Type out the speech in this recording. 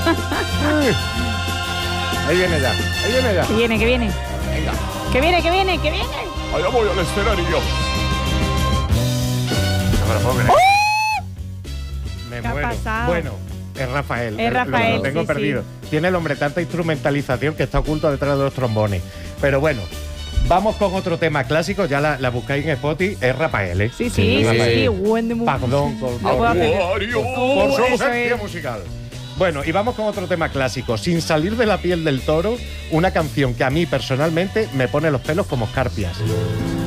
Ahí viene ya, ahí viene ya. Que viene, que viene. Venga. Que viene, que viene, que viene. Allá voy al escenario. No me lo puedo creer. Me ¿Qué ha muero. pasado? Bueno, es Rafael. Es Rafael, Lo tengo sí, perdido. sí. Tiene el hombre tanta instrumentalización que está oculto detrás de los trombones. Pero bueno, vamos con otro tema clásico. Ya la buscáis en Spotify. Es Rafael, ¿eh? Sí, sí, Rafael. sí. Buen de Perdón No puedo hacer- por su eso ausencia es. musical. Bueno, y vamos con otro tema clásico. Sin salir de la piel del toro, una canción que a mí personalmente me pone los pelos como escarpias.